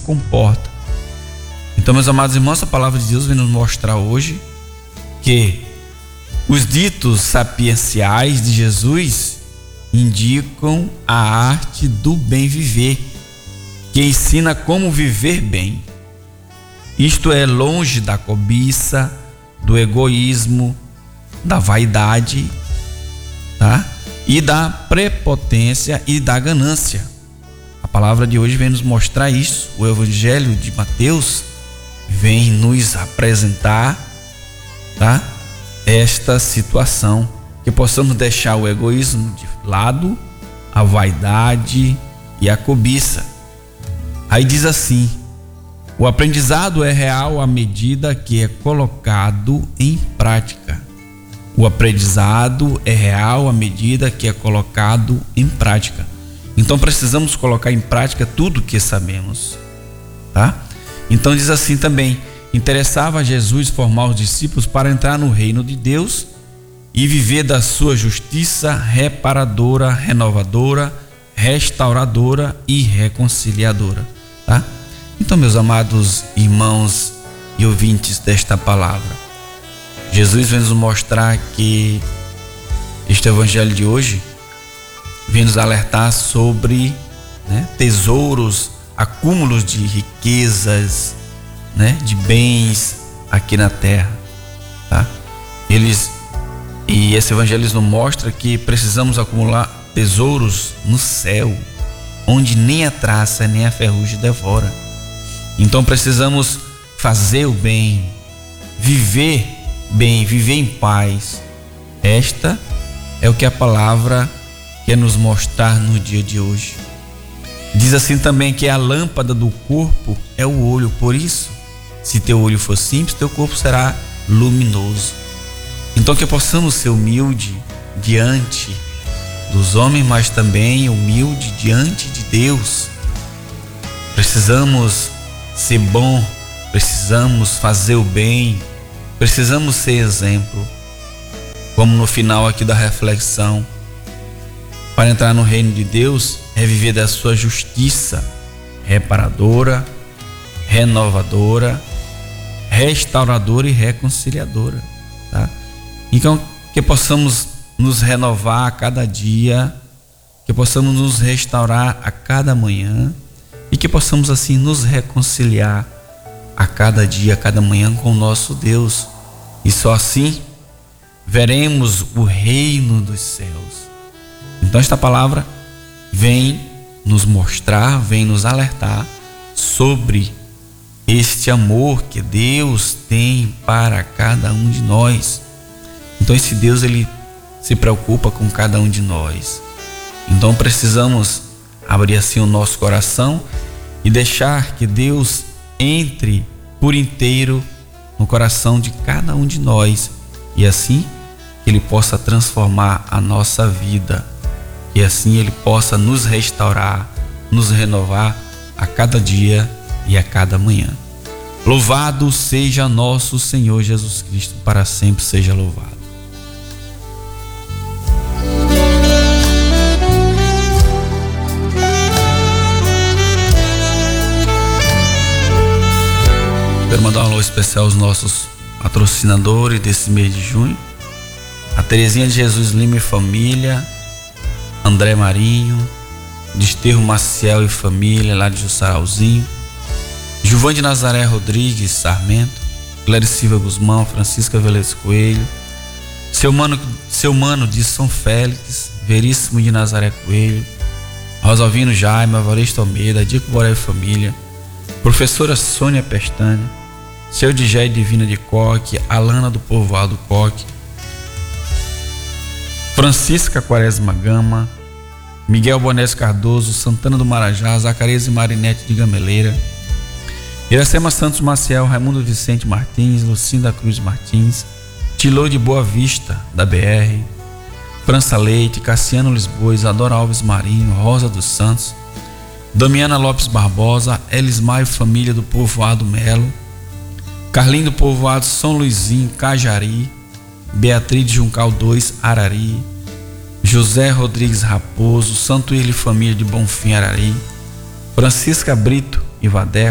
comporta. Então, meus amados irmãos, a palavra de Deus vem nos mostrar hoje que os ditos sapienciais de Jesus indicam a arte do bem viver, que ensina como viver bem. Isto é, longe da cobiça, do egoísmo, da vaidade, tá? E da prepotência e da ganância. A palavra de hoje vem nos mostrar isso. O Evangelho de Mateus vem nos apresentar, tá? Esta situação, que possamos deixar o egoísmo de lado, a vaidade e a cobiça. Aí diz assim: o aprendizado é real à medida que é colocado em prática. O aprendizado é real à medida que é colocado em prática. Então precisamos colocar em prática tudo que sabemos, tá? Então diz assim também: interessava a Jesus formar os discípulos para entrar no reino de Deus e viver da sua justiça reparadora, renovadora, restauradora e reconciliadora, tá? Então, meus amados irmãos e ouvintes desta palavra, Jesus vem nos mostrar que este evangelho de hoje vem nos alertar sobre, tesouros, acúmulos de riquezas, de bens aqui na terra, tá? E esse evangelho nos mostra que precisamos acumular tesouros no céu, onde nem a traça nem a ferrugem devora. Então precisamos fazer o bem, viver em paz. Esta é o que a palavra quer nos mostrar no dia de hoje. Diz assim também que a lâmpada do corpo é o olho. Por isso, se teu olho for simples, teu corpo será luminoso. Então que possamos ser humilde diante dos homens, mas também humilde diante de Deus. Precisamos ser bom, precisamos fazer o bem, precisamos ser exemplo. Como no final aqui da reflexão, para entrar no reino de Deus é viver da sua justiça reparadora, renovadora, restauradora e reconciliadora, tá? Então que possamos nos renovar a cada dia, que possamos nos restaurar a cada manhã e que possamos assim nos reconciliar a cada dia, a cada manhã com o nosso Deus. E só assim veremos o reino dos céus. Então esta palavra vem nos mostrar, vem nos alertar sobre este amor que Deus tem para cada um de nós. Então esse Deus, ele se preocupa com cada um de nós. Então precisamos abrir assim o nosso coração e deixar que Deus entre por inteiro no coração de cada um de nós, e assim que Ele possa transformar a nossa vida, e assim Ele possa nos restaurar, nos renovar a cada dia e a cada manhã. Louvado seja nosso Senhor Jesus Cristo, para sempre seja louvado. Quero mandar um alô especial aos nossos patrocinadores desse mês de junho: a Terezinha de Jesus Lima e família, André Marinho, Desterro Maciel e família lá de Jussarauzinho, Gilvan de Nazaré Rodrigues Sarmento, Clarice Silva Guzmão, Francisca Velez Coelho, seu mano de São Félix, Veríssimo de Nazaré Coelho, Rosalvino Jaime, Evaristo Almeida, Dico Boré e família, professora Sônia Pestana, seu Digé Divina de Coque, Alana do Povoado Coque, Francisca Quaresma Gama, Miguel Bonés Cardoso, Santana do Marajá, Zacarias e Marinete de Gameleira, Iracema Santos Maciel, Raimundo Vicente Martins, Lucinda Cruz Martins, Tilô de Boa Vista, da BR, França Leite, Cassiano Lisboa, Isadora Alves Marinho, Rosa dos Santos, Damiana Lopes Barbosa, Elismar e família do Povoado Melo, Carlinho do Povoado São Luizinho, Cajari, Beatriz de Juncal 2, Arari, José Rodrigues Raposo, Santo Irle família de Bonfim, Arari, Francisca Brito e Vadé,